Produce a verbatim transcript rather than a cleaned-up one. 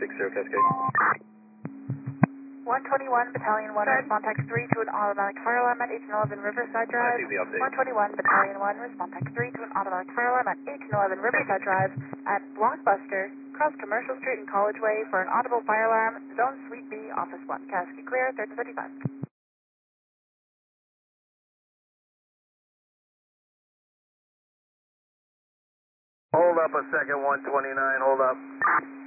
six zero Cascade. one twenty-one, Battalion one, respond text three to an automatic fire alarm at eighteen eleven Riverside Drive. I see the update. one twenty-one, Battalion one, respond text three to an automatic fire alarm at eighteen eleven Riverside Drive at Blockbuster, cross Commercial Street and College Way for an audible fire alarm, Zone Suite B, Office one. Cascade clear, thirty thirty-five. Hold up a second, one twenty-nine, hold up.